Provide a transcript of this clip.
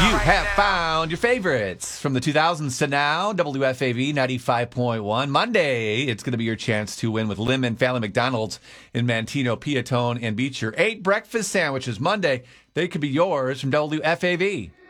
You have found your favorites from the 2000s to now. WFAV 95.1. Monday, it's going to be your chance to win with Lemon Family McDonald's in Manteno, Piatone, and Beecher. 8 breakfast sandwiches. Monday, they could be yours from WFAV.